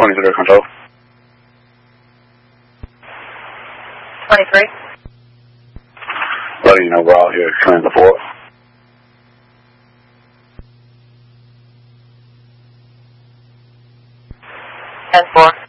23 control. 23. Letting you know we're all here, Transit 4. 10-4.